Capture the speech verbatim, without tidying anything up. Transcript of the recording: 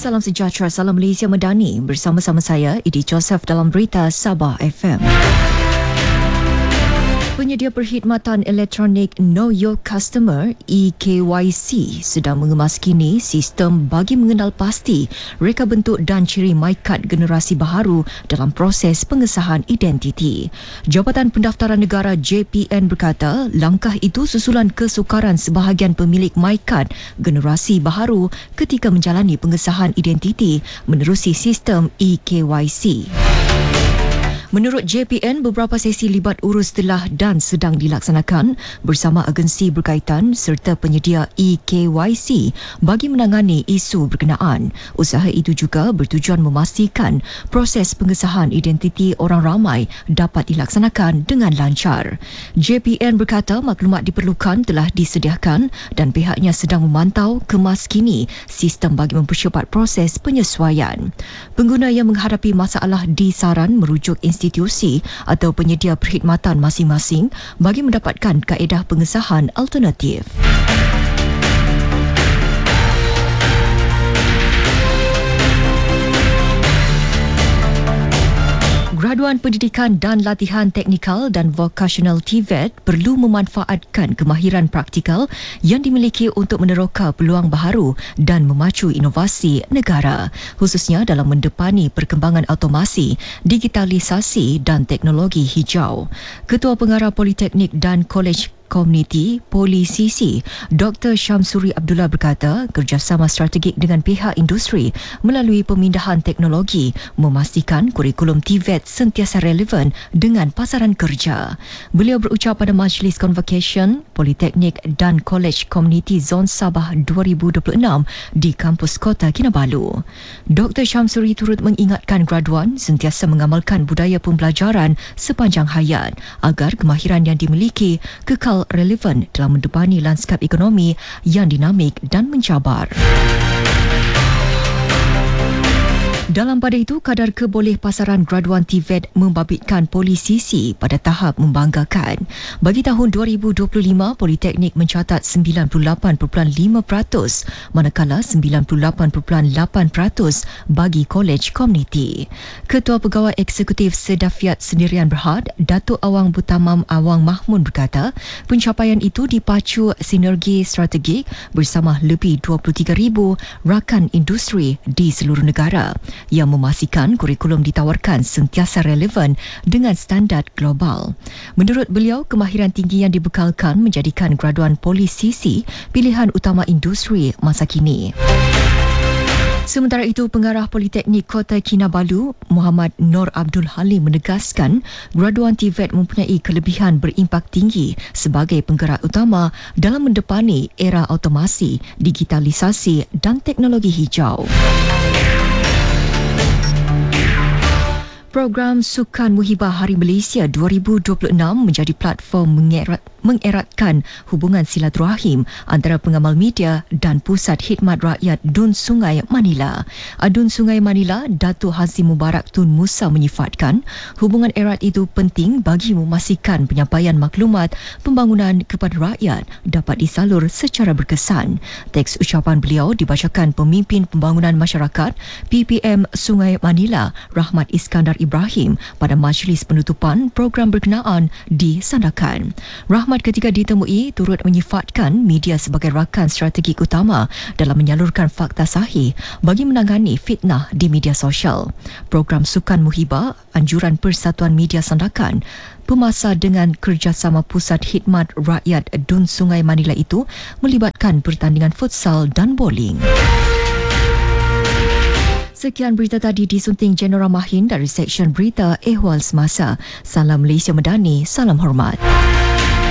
Salam sejahtera, salam Malaysia Medani. Bersama-sama saya, Idi Joseph dalam Berita Sabah F M. Penyedia perkhidmatan elektronik Know Your Customer E K Y C sedang mengemas kini sistem bagi mengenal pasti reka bentuk dan ciri MyKad generasi baharu dalam proses pengesahan identiti. Jabatan Pendaftaran Negara J P N berkata langkah itu susulan kesukaran sebahagian pemilik MyKad generasi baharu ketika menjalani pengesahan identiti menerusi sistem E K Y C. Menurut J P N, beberapa sesi libat urus telah dan sedang dilaksanakan bersama agensi berkaitan serta penyedia E K Y C bagi menangani isu berkenaan. Usaha itu juga bertujuan memastikan proses pengesahan identiti orang ramai dapat dilaksanakan dengan lancar. J P N berkata maklumat diperlukan telah disediakan dan pihaknya sedang memantau kemas kini sistem bagi mempercepat proses penyesuaian. Pengguna yang menghadapi masalah disaran merujuk institusi atau penyedia perkhidmatan masing-masing bagi mendapatkan kaedah pengesahan alternatif. Graduan Pendidikan dan Latihan Teknikal dan Vocational T V E T perlu memanfaatkan kemahiran praktikal yang dimiliki untuk meneroka peluang baharu dan memacu inovasi negara, khususnya dalam mendepani perkembangan automasi, digitalisasi dan teknologi hijau. Ketua Pengarah Politeknik dan Kolej Komuniti Poli C C, Doktor Syamsuri Abdullah berkata kerjasama strategik dengan pihak industri melalui pemindahan teknologi memastikan kurikulum T V E T sentiasa relevan dengan pasaran kerja. Beliau berucap pada Majlis Convocation Politeknik dan Kolej Komuniti Zon Sabah dua ribu dua puluh enam di kampus Kota Kinabalu. Doktor Syamsuri turut mengingatkan graduan sentiasa mengamalkan budaya pembelajaran sepanjang hayat agar kemahiran yang dimiliki kekal relevan dalam mendepani lanskap ekonomi yang dinamik dan mencabar. Dalam pada itu, kadar keboleh pasaran graduan T V E T membabitkan Poli C C pada tahap membanggakan. Bagi tahun dua ribu dua puluh lima, Politeknik mencatat sembilan puluh lapan perpuluhan lima peratus manakala sembilan puluh lapan perpuluhan lapan peratus bagi kolej komuniti. Ketua Pegawai Eksekutif Sedafiat Sendirian Berhad, Datuk Awang Butamam Awang Mahmud berkata, pencapaian itu dipacu sinergi strategik bersama lebih dua puluh tiga ribu rakan industri di seluruh negara yang memastikan kurikulum ditawarkan sentiasa relevan dengan standard global. Menurut beliau, kemahiran tinggi yang dibekalkan menjadikan graduan Poli C C pilihan utama industri masa kini. Sementara itu, Pengarah Politeknik Kota Kinabalu, Muhammad Nur Abdul Halim menegaskan graduan T V E T mempunyai kelebihan berimpak tinggi sebagai penggerak utama dalam mendepani era automasi, digitalisasi dan teknologi hijau. Program Sukan Muhibah Hari Malaysia dua ribu dua puluh enam menjadi platform mengerat, mengeratkan hubungan silaturahim antara pengamal media dan Pusat Khidmat Rakyat Dun Sungai Manila. Adun Sungai Manila, Datuk Hazim Mubarak Tun Musa menyifatkan hubungan erat itu penting bagi memastikan penyampaian maklumat pembangunan kepada rakyat dapat disalur secara berkesan. Teks ucapan beliau dibacakan Pemimpin Pembangunan Masyarakat P P M Sungai Manila, Rahmat Iskandar Ibrahim pada majlis penutupan program berkenaan di Sandakan. Rahmat ketika ditemui turut menyifatkan media sebagai rakan strategik utama dalam menyalurkan fakta sahih bagi menangani fitnah di media sosial. Program Sukan Muhibah, anjuran Persatuan Media Sandakan, pemasa dengan kerjasama Pusat Khidmat Rakyat Dun Sungai Manila itu melibatkan pertandingan futsal dan bowling. Sekian berita tadi disunting General Mahin dari Seksyen Berita Ehwal Semasa. Salam Malaysia Medani, salam hormat.